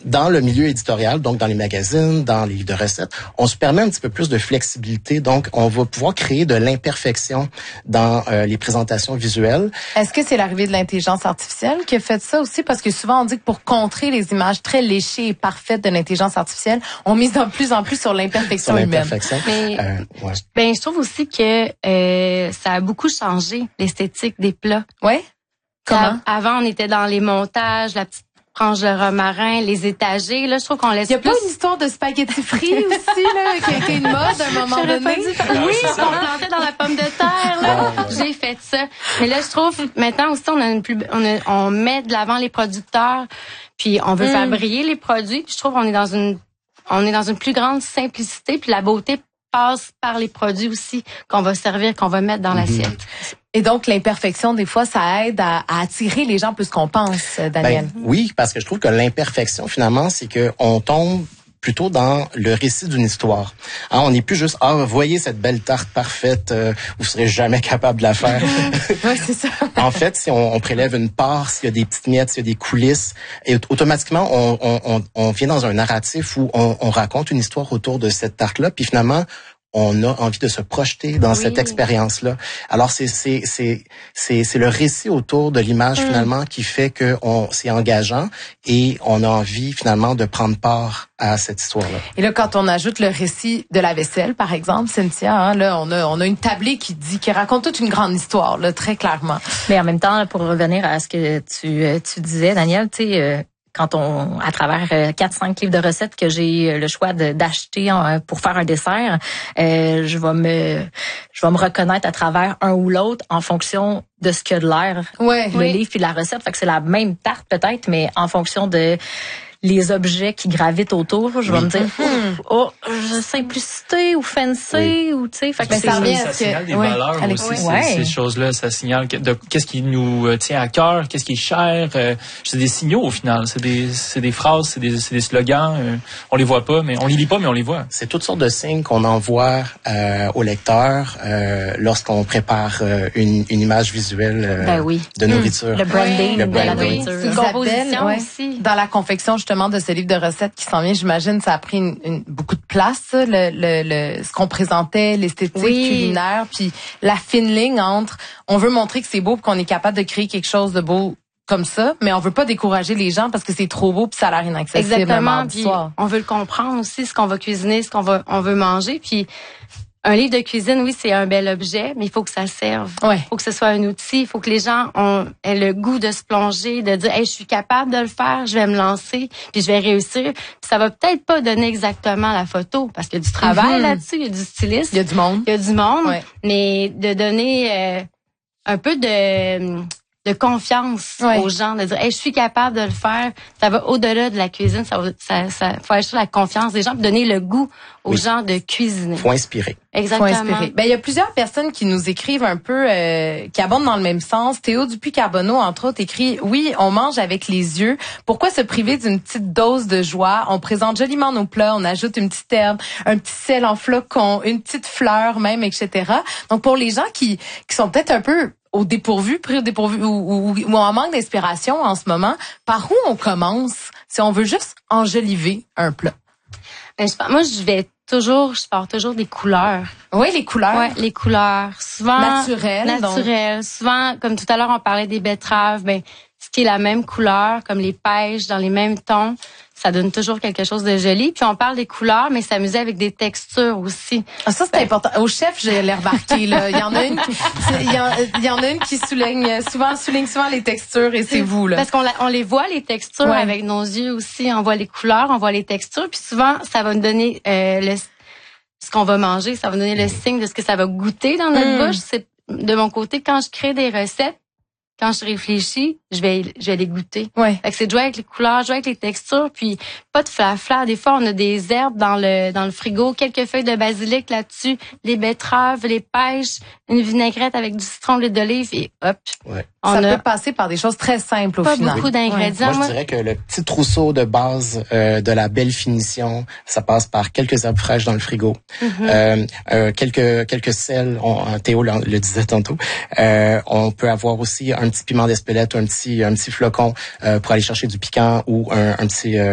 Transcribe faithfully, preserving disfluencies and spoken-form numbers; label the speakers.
Speaker 1: dans le milieu éditorial, donc dans les magazines, dans les livres de recettes, on se permet un petit peu plus de flexibilité. Donc, on va pouvoir créer de l'imperfection dans euh, les présentations visuelles.
Speaker 2: Est-ce que c'est l'arrivée de l'intelligence artificielle qui a fait ça aussi? Parce que souvent, on dit que pour contrer les images très léchées et parfaites de l'intelligence artificielle, on mise de plus en plus sur l'imperfection
Speaker 1: sur
Speaker 2: humaine.
Speaker 1: l'imperfection.
Speaker 3: Mais,
Speaker 1: euh, ouais.
Speaker 3: ben, je trouve aussi que euh, ça a beaucoup changé, l'esthétique des plats.
Speaker 2: Ouais. Comment?
Speaker 3: Avant, on était dans les montages, la petite tranche de romarin, les étagers. Là, je trouve qu'on laisse.
Speaker 2: Il y a
Speaker 3: plus...
Speaker 2: pas une histoire de spaghetti frits aussi là, qui a été une mode à un moment
Speaker 3: J'aurais
Speaker 2: donné.
Speaker 3: pas dit... Oui, qu'on plantait dans la pomme de terre. Là, j'ai fait ça. Mais là, je trouve maintenant aussi, on a une plus, on, a, on met de l'avant les producteurs, puis on veut mm. faire briller les produits. Puis je trouve qu'on est dans une, on est dans une plus grande simplicité, puis la beauté passe par les produits aussi qu'on va servir, qu'on va mettre dans mm-hmm. l'assiette.
Speaker 2: Et donc, l'imperfection, des fois, ça aide à, à attirer les gens plus qu'on pense, Daniel.
Speaker 1: Ben, oui, parce que je trouve que l'imperfection, finalement, c'est que on tombe plutôt dans le récit d'une histoire. Hein, on n'est plus juste, ah, voyez cette belle tarte parfaite, euh, vous serez jamais capable de la faire.
Speaker 2: Oui, c'est ça.
Speaker 1: En fait, si on, on prélève une part, s'il y a des petites miettes, s'il y a des coulisses, et automatiquement, on, on, on, on vient dans un narratif où on, on raconte une histoire autour de cette tarte-là, puis finalement, on a envie de se projeter dans oui. cette expérience-là. Alors c'est c'est c'est c'est c'est le récit autour de l'image mmh. finalement qui fait que on c'est engageant et on a envie finalement de prendre part à cette histoire-là.
Speaker 2: Et là, quand on ajoute le récit de la vaisselle, par exemple, Cynthia, hein, là on a on a une tablée qui dit qui raconte toute une grande histoire là très clairement.
Speaker 4: Mais en même temps, pour revenir à ce que tu tu disais, Daniel, tu sais. Euh, quand on, à travers quatre cinq livres de recettes que j'ai le choix de, d'acheter en, pour faire un dessert, euh, je vais me, je vais me reconnaître à travers un ou l'autre en fonction de ce qu'il y a de l'air,
Speaker 2: ouais,
Speaker 4: le
Speaker 2: oui.
Speaker 4: livre puis la recette. Fait que c'est la même tarte peut-être, mais en fonction de les objets qui gravitent autour, je vais oui. me dire, mm-hmm. oh, simplicité ou fancy oui. ou tu sais, fait que
Speaker 5: c'est, ça, ça signale des ouais. valeurs Allez, aussi, ouais. ces, ces choses-là, ça signale de, qu'est-ce qui nous tient à cœur, qu'est-ce qui est cher, euh, c'est des signaux au final, c'est des, c'est des phrases, c'est des, c'est des slogans, euh, on les voit pas, mais on les lit pas, mais on les voit.
Speaker 1: C'est toutes sortes de signes qu'on envoie euh, aux lecteurs euh, lorsqu'on prépare euh, une, une image visuelle euh,
Speaker 4: ben oui.
Speaker 1: de nourriture.
Speaker 4: Mmh. Le branding,
Speaker 1: le
Speaker 4: branding.
Speaker 1: de la
Speaker 4: nourriture.
Speaker 2: Oui. Une composition ouais. aussi. Dans la confection justement de ce livre de recettes qui s'en vient, j'imagine, ça a pris une, une, beaucoup de place, le, le, le, ce qu'on présentait, l'esthétique oui. culinaire, puis la fine ligne entre, on veut montrer que c'est beau, qu'on est capable de créer quelque chose de beau comme ça, mais on veut pas décourager les gens parce que c'est trop beau puis ça a l'air inaccessible.
Speaker 3: Exactement, puis on veut le comprendre aussi, ce qu'on va cuisiner, ce qu'on va, on veut manger, puis un livre de cuisine, oui, c'est un bel objet, mais il faut que ça serve.
Speaker 2: Ouais.
Speaker 3: Il faut que ce soit un outil. Il faut que les gens ont, aient le goût de se plonger, de dire, hey, je suis capable de le faire, je vais me lancer, puis je vais réussir. Puis ça va peut-être pas donner exactement la photo, parce qu'il y a du travail mm-hmm. là-dessus, il y a du styliste.
Speaker 2: Il y a du monde.
Speaker 3: Il y a du monde.
Speaker 2: Ouais.
Speaker 3: Mais de donner euh, un peu de... de confiance ouais. aux gens, de dire hey, je suis capable de le faire, ça va au-delà de la cuisine, ça va ça ça faut aller sur la confiance des gens, puis donner le goût aux oui. gens de cuisiner.
Speaker 1: Faut inspirer.
Speaker 3: Exactement.
Speaker 2: Faut inspirer. Ben il y a plusieurs personnes qui nous écrivent un peu euh, qui abondent dans le même sens. Théo Dupuis-Carbonneau entre autres écrit oui, on mange avec les yeux. Pourquoi se priver d'une petite dose de joie? On présente joliment nos plats, on ajoute une petite herbe, un petit sel en flocon, une petite fleur même, et cetera. Donc pour les gens qui qui sont peut-être un peu au dépourvu, pris au dépourvu, ou, ou, ou en manque d'inspiration en ce moment, par où on commence si on veut juste enjoliver un plat?
Speaker 3: Ben, je, moi, je vais toujours, je pars toujours des couleurs.
Speaker 2: Oui, les couleurs.
Speaker 3: Ouais, les couleurs. Souvent.
Speaker 2: Naturelles.
Speaker 3: Naturelles. Donc. Souvent, comme tout à l'heure, on parlait des betteraves, ben, ce qui est la même couleur, comme les pêches dans les mêmes tons, ça donne toujours quelque chose de joli. Puis on parle des couleurs, mais s'amuser avec des textures aussi.
Speaker 2: Ah, ça, c'est ben, important. Au chef, je l'ai remarqué, là. Il y en a une qui, il y en, il y en a une qui souligne souvent, souligne souvent les textures et c'est vous, là.
Speaker 3: Parce qu'on la, on les voit, les textures, ouais. avec nos yeux aussi. On voit les couleurs, on voit les textures. Puis souvent, ça va nous donner, euh, le, ce qu'on va manger. Ça va nous donner le signe de ce que ça va goûter dans notre mmh. bouche. C'est, de mon côté, quand je crée des recettes, quand je réfléchis, je vais, je vais les goûter.
Speaker 2: Ouais.
Speaker 3: Fait que c'est de jouer avec les couleurs, jouer avec les textures, puis pas de flafla. Des fois, on a des herbes dans le, dans le frigo, quelques feuilles de basilic là-dessus, les betteraves, les pêches, une vinaigrette avec du citron, l'huile d'olive et hop.
Speaker 1: Ouais.
Speaker 3: On
Speaker 2: ça
Speaker 3: a
Speaker 2: peut passer par des choses très simples au
Speaker 3: pas
Speaker 2: final.
Speaker 3: Pas beaucoup d'ingrédients.
Speaker 1: Moi, je dirais que le petit trousseau de base euh, de la belle finition, ça passe par quelques herbes fraîches dans le frigo, mm-hmm. euh, euh, quelques quelques sels. On, Théo le, le disait tantôt. Euh, on peut avoir aussi un petit piment d'Espelette, un petit un petit flocon euh, pour aller chercher du piquant ou un, un petit euh,